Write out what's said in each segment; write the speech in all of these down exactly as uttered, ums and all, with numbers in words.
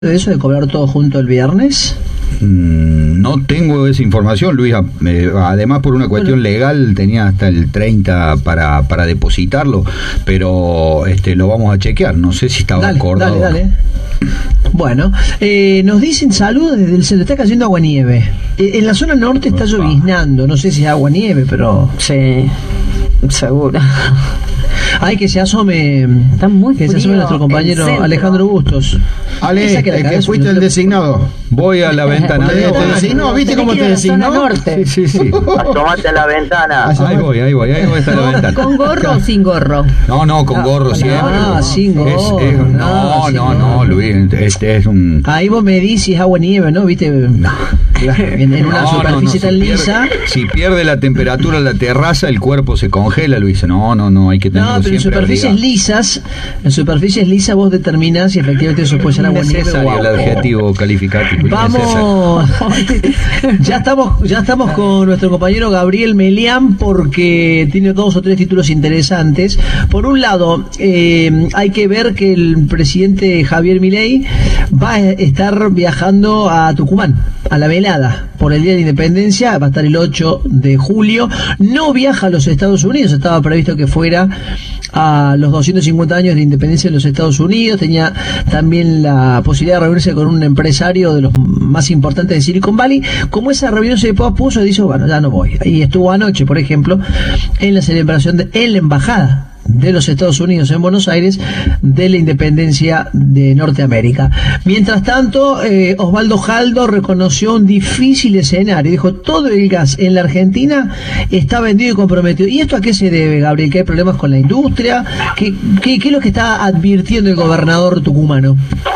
de eso de cobrar todo junto el viernes? Mm, no tengo esa información, Luisa. Eh, además, por una cuestión bueno. legal, tenía hasta el treinta para, para depositarlo, pero este lo vamos a chequear. No sé si estaba dale, acordado. Dale, dale. Bueno, eh, nos dicen saludos desde el centro. Está cayendo agua nieve. Eh, en la zona norte está Opa. lloviznando. No sé si es agua nieve, pero. Sí, seguro. Hay que se asome, Está muy que se asome nuestro compañero Alejandro Bustos. Ale, que, que fuiste el designado. Voy a la ventana. ¿Te, te designó? ¿Viste cómo te designó? Sí, sí, sí. Asomate a la ventana. Ahí voy, ahí voy, ahí voy a estar la ventana. ¿Con gorro o sin gorro? No, no, con gorro siempre. Ah, sin gorro. Es, es, no, no, no, no, Luis, este es un... Ahí vos me dices si es agua nieve, ¿no? ¿Viste? No. En, en una no, superficie no, no, tan si lisa. Pierde, si pierde la temperatura en la terraza, el cuerpo se congela, Luis. No, no, no, hay que tenerlo No, pero en superficies abrigado. lisas, en superficies lisas vos determinás si efectivamente eso puede ser agua nieve o agua. El adjetivo calificativo. Vamos, ya estamos, ya estamos con nuestro compañero Gabriel Melián porque tiene dos o tres títulos interesantes. Por un lado, eh, hay que ver que el presidente Javier Milei va a estar viajando a Tucumán, a la velada, por el Día de la Independencia. Va a estar el ocho de julio. No viaja a los Estados Unidos, estaba previsto que fuera a los doscientos cincuenta años de la independencia de los Estados Unidos. Tenía también la posibilidad de reunirse con un empresario de los más importantes de Silicon Valley. Como esa reunión se pospuso, dijo, bueno, ya no voy. Y estuvo anoche, por ejemplo, en la celebración de, en la embajada de los Estados Unidos en Buenos Aires de la independencia de Norteamérica. Mientras tanto, eh, Osvaldo Jaldo reconoció un difícil escenario. Dijo, todo el gas en la Argentina está vendido y comprometido. ¿Y esto a qué se debe, Gabriel? ¿Que hay problemas con la industria? ¿Qué, qué, qué es lo que está advirtiendo el gobernador tucumano?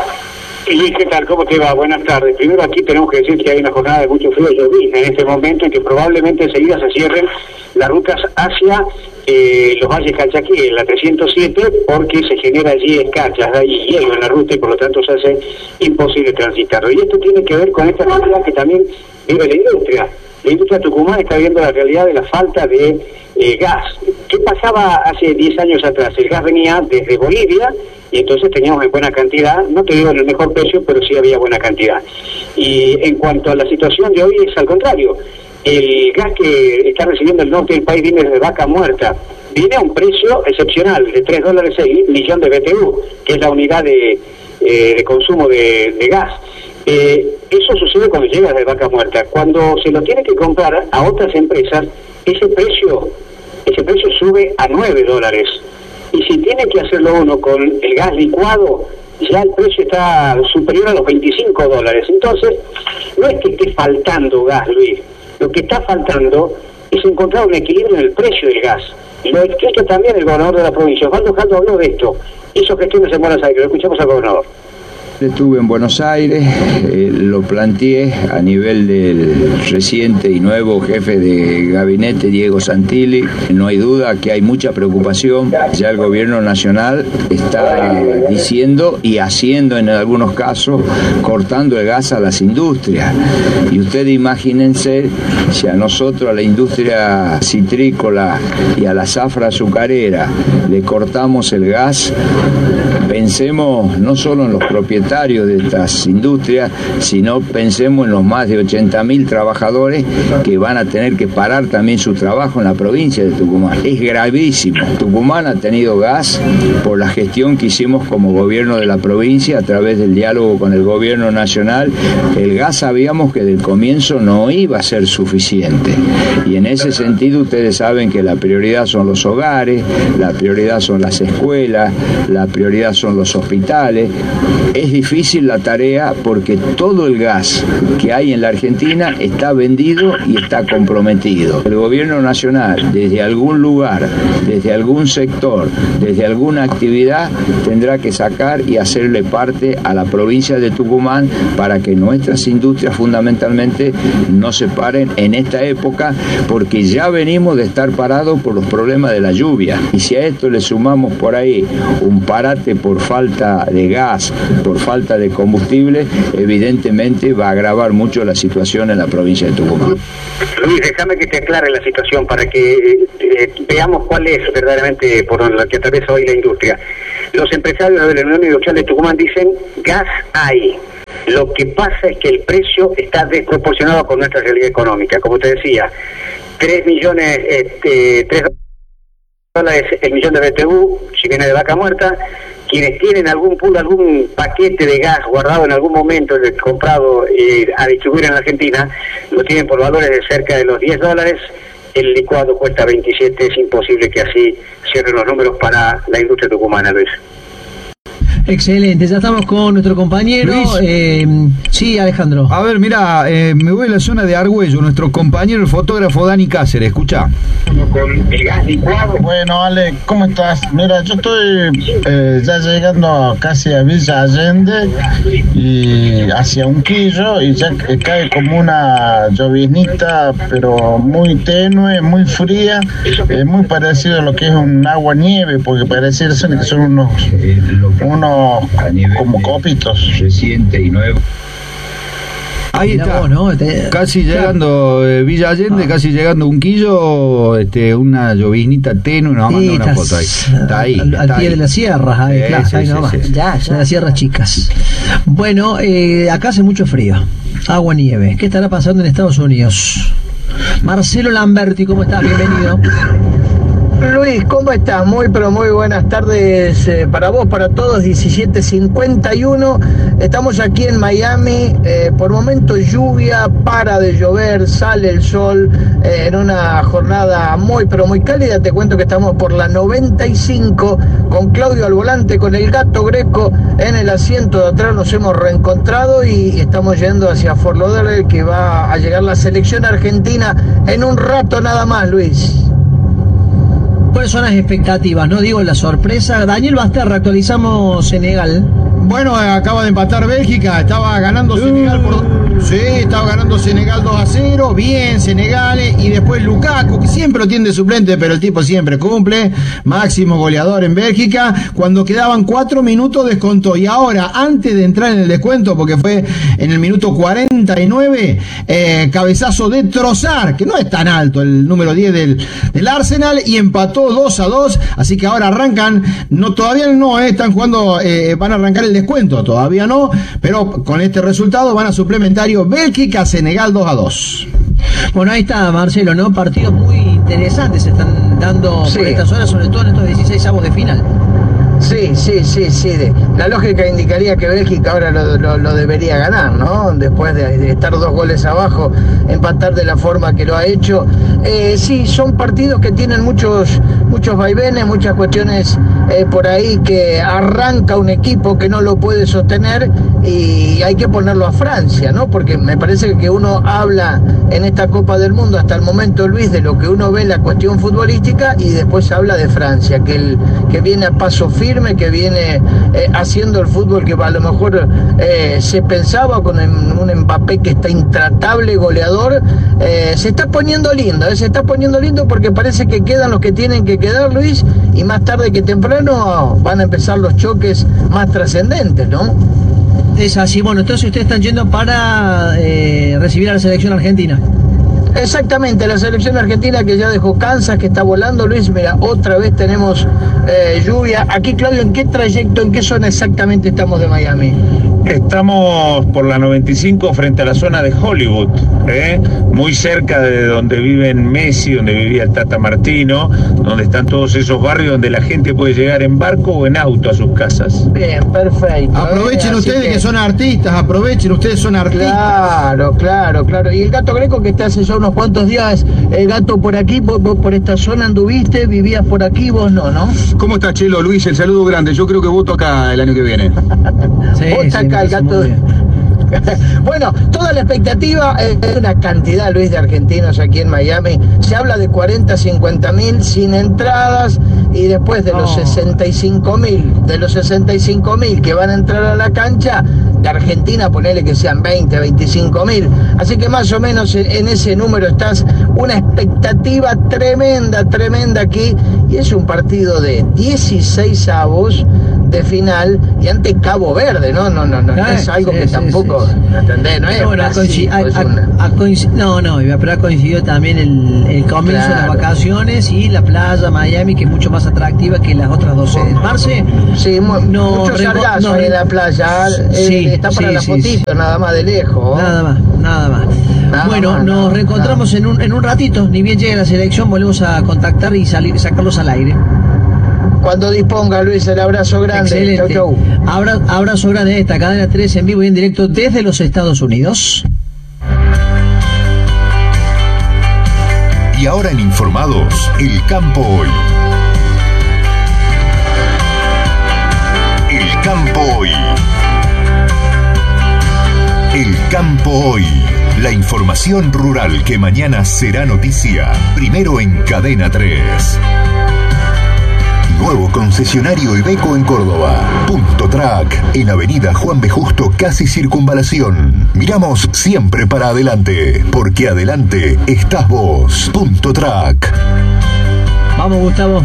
Y ¿qué tal? ¿Cómo te va? Buenas tardes. Primero, aquí tenemos que decir que hay una jornada de mucho frío y llovizna en este momento y que probablemente enseguida se cierren las rutas hacia eh, los valles Calchaquí, en la trescientos siete, porque se genera allí escarchas, hay hielo en la ruta y por lo tanto se hace imposible transitarlo. Y esto tiene que ver con esta realidad que también vive la industria. La industria tucumana está viendo la realidad de la falta de eh, gas. ¿Qué pasaba hace diez años atrás? El gas venía desde Bolivia y entonces teníamos en buena cantidad, no te digo en el mejor precio, pero sí había buena cantidad. Y en cuanto a la situación de hoy es al contrario. El gas que está recibiendo el norte del país viene desde Vaca Muerta. Viene a un precio excepcional de tres dólares el millón de B T U, que es la unidad de, eh, de consumo de, de gas. Eh, eso sucede cuando llega de Vaca Muerta. Cuando se lo tiene que comprar a otras empresas, ese precio ese precio sube a nueve dólares. Y si tiene que hacerlo uno con el gas licuado, ya el precio está superior a los veinticinco dólares. Entonces, no es que esté faltando gas, Luis. Lo que está faltando es encontrar un equilibrio en el precio del gas. Lo explica también el gobernador de la provincia. Osvaldo Jaldo habló de esto. Hizo gestiones en Buenos Aires. Lo escuchamos al gobernador. Estuve en Buenos Aires, eh, lo planteé a nivel del reciente y nuevo jefe de gabinete, Diego Santilli. No hay duda que hay mucha preocupación. Ya el gobierno nacional está diciendo y haciendo en algunos casos, cortando el gas a las industrias. Y ustedes imagínense si a nosotros, a la industria citrícola y a la zafra azucarera, le cortamos el gas, pensemos no solo en los propietarios de estas industrias, sino pensemos en los más de ochenta mil trabajadores que van a tener que parar también su trabajo en la provincia de Tucumán. Es gravísimo. Tucumán ha tenido gas por la gestión que hicimos como gobierno de la provincia a través del diálogo con el gobierno nacional. El gas sabíamos que del comienzo no iba a ser suficiente. Y en ese sentido ustedes saben que la prioridad son los hogares, la prioridad son las escuelas, la prioridad son los hospitales. Es difícil la tarea porque todo el gas que hay en la Argentina está vendido y está comprometido. El gobierno nacional, desde algún lugar, desde algún sector, desde alguna actividad, tendrá que sacar y hacerle parte a la provincia de Tucumán para que nuestras industrias fundamentalmente no se paren en esta época, porque ya venimos de estar parados por los problemas de la lluvia. Y si a esto le sumamos por ahí un parate por falta de gas, por falta de combustible, evidentemente va a agravar mucho la situación en la provincia de Tucumán. Luis, déjame que te aclare la situación para que eh, veamos cuál es verdaderamente por la que atraviesa hoy la industria. Los empresarios de la Unión Industrial de Tucumán dicen gas hay. Lo que pasa es que el precio está desproporcionado con nuestra realidad económica. Como te decía, tres millones, este, tres dólares el millón de B T U, si viene de vaca muerta. Quienes tienen algún pool, algún paquete de gas guardado en algún momento, comprado eh, a distribuir en la Argentina, lo tienen por valores de cerca de los diez dólares. El licuado cuesta veintisiete, es imposible que así cierren los números para la industria tucumana, Luis. Excelente, ya estamos con nuestro compañero. Eh, sí, Alejandro. A ver, mira, eh, me voy a la zona de Argüello, nuestro compañero, el fotógrafo Dani Cáceres, escucha. Bueno, Ale, ¿cómo estás? Mira, yo estoy eh, ya llegando casi a Villa Allende y hacia Unquillo, y ya cae como una lloviznita, pero muy tenue, muy fría, eh, muy parecido a lo que es un agua nieve, porque parece que son unos, unos como copitos. Reciente y nuevo. Ahí Mirá está, vos, ¿no? Te... casi llegando eh, Villa Allende, ah. casi llegando Unquillo, este, una lloviznita tenue, nos manda sí, una foto ahí. Está ahí. Al, al está pie ahí. de las sierras, ahí, sí, claro, sí, ahí sí, nomás. sí, sí. Ya, ya. De las sierras chicas. Bueno, eh, acá hace mucho frío, agua, nieve. ¿Qué estará pasando en Estados Unidos? Marcelo Lamberti, ¿cómo estás? Bienvenido. Luis, ¿cómo estás? Muy, pero muy buenas tardes eh, para vos, para todos. Diecisiete cincuenta y uno. Estamos aquí en Miami. Eh, por momentos lluvia, para de llover, sale el sol eh, en una jornada muy, pero muy cálida. Te cuento que estamos por la noventa y cinco con Claudio al volante, con el Gato Greco en el asiento de atrás. Nos hemos reencontrado y estamos yendo hacia Fort Lauderdale, que va a llegar la selección argentina en un rato nada más, Luis. ¿Cuáles son las expectativas? No digo la sorpresa. Daniel Basterra, actualizamos Senegal. Bueno, acaba de empatar Bélgica, estaba ganando Senegal por... Sí, estaba ganando Senegal dos a cero, bien Senegal, y después Lukaku, que siempre lo tiene de suplente, pero el tipo siempre cumple, máximo goleador en Bélgica, cuando quedaban cuatro minutos descontó, y ahora, antes de entrar en el descuento, porque fue en el minuto cuarenta y nueve, eh, cabezazo de Trossard, que no es tan alto, el número diez del, del Arsenal, y empató dos a dos, así que ahora arrancan, no todavía no, eh, están jugando, eh, van a arrancar el descuento, todavía no, pero con este resultado van a suplementario Bélgica, Senegal dos a dos. Bueno, ahí está, Marcelo, ¿no? Partidos muy interesantes se están dando sí. por estas horas, sobre todo en estos dieciséis avos de final. Sí, sí, sí, sí. De, la lógica indicaría que Bélgica ahora lo, lo, lo debería ganar, ¿no? Después de, de estar dos goles abajo, empatar de la forma que lo ha hecho. Eh, sí, son partidos que tienen muchos, muchos vaivenes, muchas cuestiones eh, por ahí, que arranca un equipo que no lo puede sostener y hay que ponerlo a Francia, ¿no? Porque me parece que uno habla en esta Copa del Mundo hasta el momento, Luis, de lo que uno ve en la cuestión futbolística, y después habla de Francia, que, el, que viene a paso firme, que viene eh, haciendo el fútbol que a lo mejor eh, se pensaba, con un Mbappé que está intratable, goleador. Eh, se está poniendo lindo, eh, se está poniendo lindo porque parece que quedan los que tienen que quedar, Luis, y más tarde que temprano van a empezar los choques más trascendentes, ¿no? Es así. Bueno, entonces ustedes están yendo para eh, recibir a la selección argentina. Exactamente, la selección argentina que ya dejó Kansas, que está volando, Luis. Mira, otra vez tenemos eh, lluvia. Aquí, Claudio, ¿en qué trayecto, en qué zona exactamente estamos de Miami? Estamos por la noventa y cinco frente a la zona de Hollywood, ¿eh? Muy cerca de donde viven Messi, donde vivía el Tata Martino, donde están todos esos barrios donde la gente puede llegar en barco o en auto a sus casas. Bien, perfecto. Aprovechen eh, ustedes que... que son artistas, aprovechen, ustedes son artistas. Claro, claro, claro. Y el Gato Greco, que está hace ya unos cuantos días, el Gato, por aquí, vos, vos por esta zona anduviste, vivías por aquí, vos no, ¿no? ¿Cómo está, Chelo? Luis, el saludo grande. Yo creo que voto acá el año que viene. Sí, vota acá, el Gato. Bueno, toda la expectativa es eh, una cantidad, Luis, de argentinos aquí en Miami. Se habla de cuarenta, cincuenta mil sin entradas, y después de los sesenta y cinco mil, de los sesenta y cinco mil que van a entrar a la cancha, de Argentina ponele que sean veinte, veinticinco mil. Así que más o menos en ese número estás. Una expectativa tremenda, tremenda aquí. Y es un partido de dieciséis avos, de final y ante Cabo Verde, ¿no? No, no, no, no es algo sí, que sí, tampoco, sí, sí. ¿entendés? No es bueno, Brasil, a, es a, una... a coinc- no, no, pero ha coincidido también el, el comienzo claro. de las vacaciones y la playa Miami, que es mucho más atractiva que las otras dos sedes. Marce, sí, mu- no, mucho sargazo no, en la playa, sí, eh, está para sí, la sí, fotito, sí. nada más de lejos. Nada más, nada más. Nada bueno, más, nos nada, reencontramos nada. En, un, en un ratito, ni bien llegue la selección, volvemos a contactar y salir, sacarlos al aire. Cuando disponga, Luis, el abrazo grande. Excelente. Chau, chau. Abra, abrazo grande de esta cadena tres en vivo y en directo desde los Estados Unidos. Y ahora en Informados, el campo hoy. El campo hoy. El campo hoy. La información rural que mañana será noticia. Primero en Cadena tres. Nuevo concesionario Iveco en Córdoba. Punto Track, en Avenida Juan B. Justo, casi Circunvalación. Miramos siempre para adelante, porque adelante estás vos. Punto Track. Vamos, Gustavo.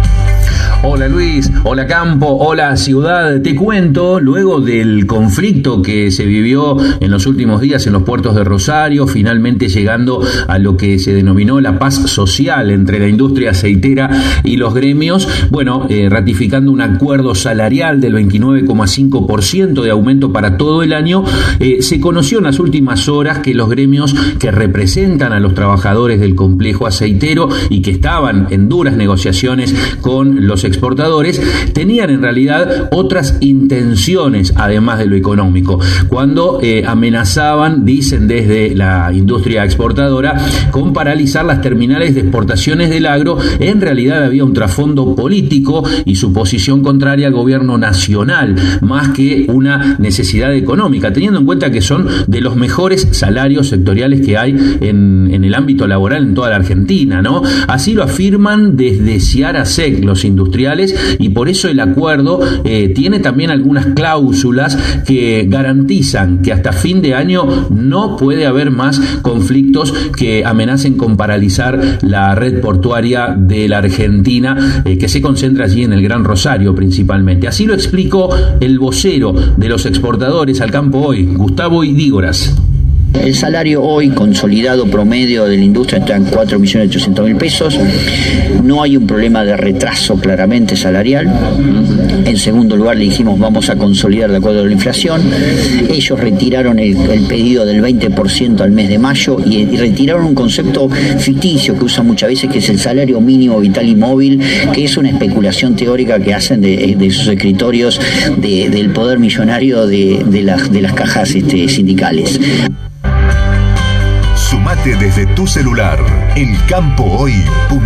Hola Luis, hola Campo, hola Ciudad. Te cuento, luego del conflicto que se vivió en los últimos días en los puertos de Rosario, finalmente llegando a lo que se denominó la paz social entre la industria aceitera y los gremios, bueno, eh, ratificando un acuerdo salarial del veintinueve coma cinco por ciento de aumento para todo el año, eh, se conoció en las últimas horas que los gremios que representan a los trabajadores del complejo aceitero y que estaban en duras negociaciones con los exportadores, tenían en realidad otras intenciones además de lo económico, cuando eh, amenazaban, dicen desde la industria exportadora, con paralizar las terminales de exportaciones del agro. En realidad había un trasfondo político y su posición contraria al gobierno nacional, más que una necesidad económica, teniendo en cuenta que son de los mejores salarios sectoriales que hay en, en el ámbito laboral en toda la Argentina, ¿no? Así lo afirman desde Ciarasec los industriales, y por eso el acuerdo eh, tiene también algunas cláusulas que garantizan que hasta fin de año no puede haber más conflictos que amenacen con paralizar la red portuaria de la Argentina, eh, que se concentra allí en el Gran Rosario principalmente. Así lo explicó el vocero de los exportadores al campo hoy, Gustavo Idígoras. El salario hoy consolidado promedio de la industria está en cuatro millones ochocientos mil pesos. No hay un problema de retraso claramente salarial. En segundo lugar, le dijimos vamos a consolidar de acuerdo a la inflación. Ellos retiraron el, el pedido del veinte por ciento al mes de mayo y, y retiraron un concepto ficticio que usan muchas veces, que es el salario mínimo vital y móvil, que es una especulación teórica que hacen de, de sus escritorios de, del poder millonario de, de, las, de las cajas este, sindicales. Sumate desde tu celular. El campo hoy.